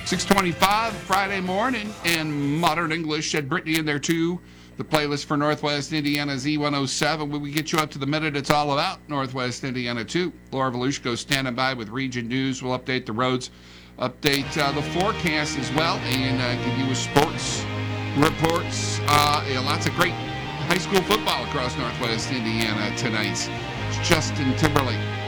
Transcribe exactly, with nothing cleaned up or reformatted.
six twenty-five Friday morning, and Modern English had Brittany in there too. The playlist for Northwest Indiana Z one oh seven, where we get you up to the minute it's all about Northwest Indiana too. Laura Volushko standing by with Region News. We'll update the roads, update uh, the forecast as well, and uh, give you a sports reports. Uh, yeah, lots of great high school football across Northwest Indiana tonight. It's Justin Timberlake